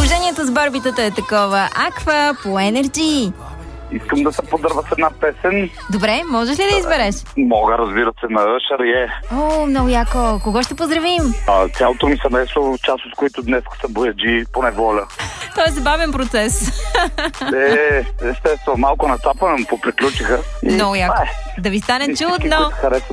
Положението с барбитата е такова. Аква по Energy. Искам да се подърва с една песен. Добре, можеш ли да избереш? Мога, разбира се, на Шарие. О, много яко. Кого ще поздравим? Цялото ми семейство, част от които днес са бояджи по неволя. Това е забавен процес. Естествено, малко нацапано, поприключиха. Много яко. Да ви стане чудно. Харесват